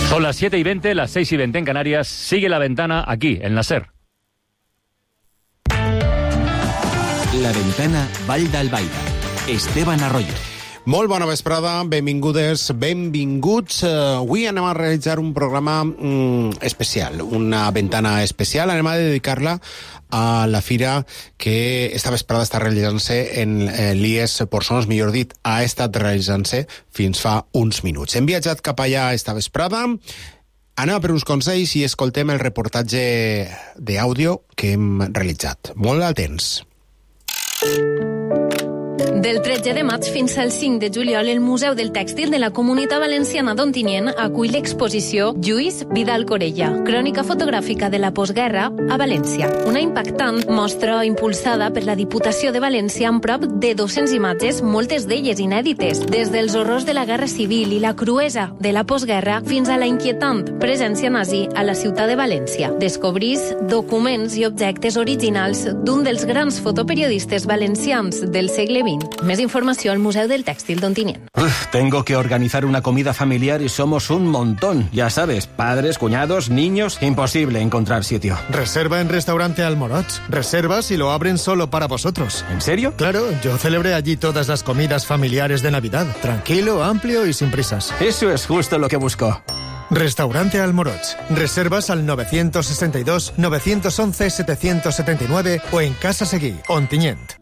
Son las 7:20, las 6:20 en Canarias. Sigue La Ventana aquí, en la SER. La Ventana, Vall d'Albaida. Esteban Arroyo. Molt bona vesprada, benvingudes, benvinguts. Avui anem a realitzar un programa especial, una ventana especial. Anem a dedicar-la a la fira que esta vesprada està realitzant-se en l'IES Porçons, millor dit, ha estat realitzant-se fins fa uns minuts. Hem viatjat cap allà esta vesprada, anem a per uns consells i escoltem el reportatge d'àudio que hem realitzat. Molt atents. Del 13 de maig fins al 5 de juliol, el Museu del Tèxtil de la Comunitat Valenciana d'Ontinyent acull l'exposició Lluís Vidal Corella, crònica fotogràfica de la postguerra a València. Una impactant mostra impulsada per la Diputació de València amb prop de 200 imatges, moltes d'elles inèdites, des dels horrors de la Guerra Civil i la cruesa de la postguerra fins a la inquietant presència nazi a la ciutat de València. Descobrís documents i objectes originals d'un dels grans fotoperiodistes valencians del segle XX. Més informació al Museu del Tèxtil d'Ontinyent. Tengo que organizar una comida familiar y somos un montón. Ya sabes, padres, cuñados, niños, imposible encontrar sitio. Reserva en Restaurante Almorots. Reservas y lo abren solo para vosotros. ¿En serio? Claro, yo celebré allí todas las comidas familiares de Navidad. Tranquilo, amplio y sin prisas. Eso es justo lo que busco. Restaurante Almorots. Reservas al 962 911 779 o en Casa Seguí, Ontinyent.